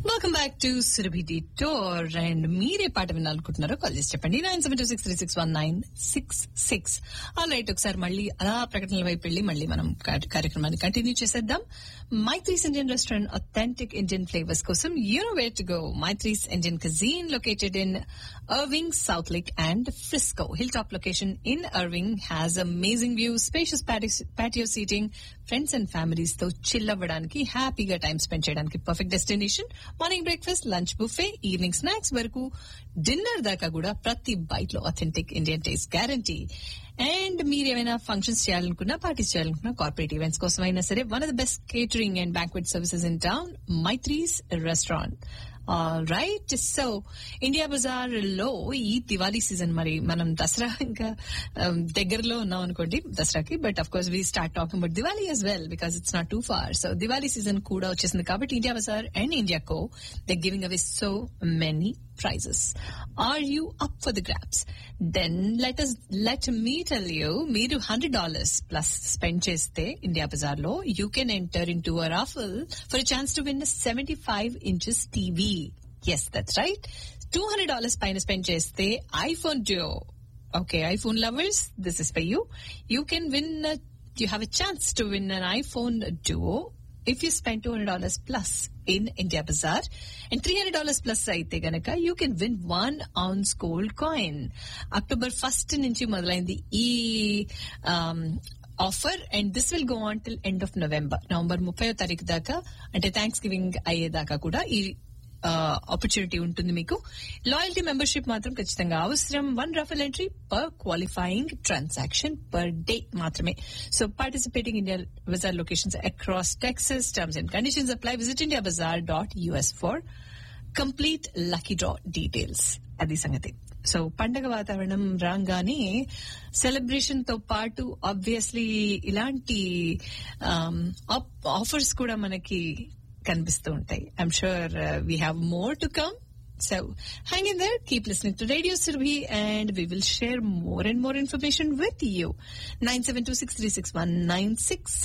Welcome back to Surabhi detour. And మీరే పాట వినాలనుకుంటున్నారో call చేసి చెప్పండి 9726361966. ఆల్రైట్, ఒకసారి మళ్ళీ అలా ప్రకటనల వైపు వెళ్లి మళ్ళీ మనం కార్యక్రమాన్ని కంటిన్యూ చేసేద్దాం. Maitri's Indian restaurant, authentic Indian flavors కోసం you know where to go. Maitri's Indian Cuisine located in Irving, South Lake and Frisco. Hilltop location in Irving has amazing views, spacious patio seating, friends and families తో chill అవ్వడానికి, హ్యాపీగా time spend చేయడానికి perfect destination. Morning breakfast, lunch buffet, evening snacks వరకు dinner దాకా కూడా ప్రతి byte లో authentic Indian taste guarantee. And మీరు ఏమైనా ఫంక్షన్స్ చేయాలనుకున్నా, పార్టీస్ చేయాలనుకున్నా, కార్పొరేట్ ఈవెంట్స్ కోసం అయినా సరే, one of the best catering and banquet services in town, Maitri's restaurant. Right, so India Bazaar లో ఈ దివాళీ సీజన్, మరి మనం దసరా ఇంకా దగ్గరలో ఉన్నాం అనుకోండి దసరాకి, but of course we start talking about Diwali as well because it's not too far. So Diwali season కూడా వచ్చేసింది కాబట్టి India Bazaar and India co, they're giving away so many prizes. Are you up for the grabs? Then let me tell you, మీరు $100 plus spend చేస్తే India Bazaar లో, you can enter into a raffle for a chance to win a 75 inches TV. Yes, that's right. $200 పైన spend చేస్తే iPhone Duo. Okay, iPhone lovers, this is for you. You have a chance to win an iPhone Duo if you spend $200 plus in India Bazaar. And $300 plus అయితే గనక you can win 1 ounce gold coin. October 1st నుంచి మొదలైంది ఈ offer, and this will go on till end of November 30వ తారీఖు దాకా, అంటే thanks giving అయ్యేదాకా కూడా ఈ ఆపర్చునిటీ ఉంటుంది మీకు. లాయల్టీ మెంబర్షిప్ మాత్రం ఖచ్చితంగా అవసరం. 1 raffle entry per qualifying transaction per day మాత్రమే. So participating India Bazaar locations across Texas. Terms and conditions apply. Visit indiabazaar.us for complete lucky draw details. అది సంగతి. సో పండగ వాతావరణం రాగానే సెలబ్రేషన్ తో పాటు ఆబ్వియస్లీ ఇలాంటి ఆఫర్స్ కూడా మనకి కనిపిస్తూ ఉంటాయి. I'm sure we have more to come. So hang in there, keep listening to Radio Surbhi, and we will share more and more information with you. 9726361966